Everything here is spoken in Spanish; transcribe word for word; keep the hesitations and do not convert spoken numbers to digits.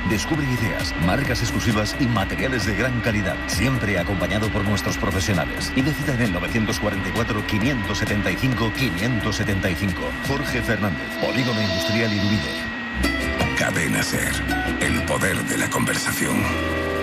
Descubre ideas, marcas exclusivas y materiales de gran calidad, siempre acompañado por nuestros profesionales. Y de cita en el novecientos cuarenta y cuatro, quinientos setenta y cinco, quinientos setenta y cinco. Jorge Fernández, Polígono Industrial Irubide. Cadena SER, el poder de la conversación.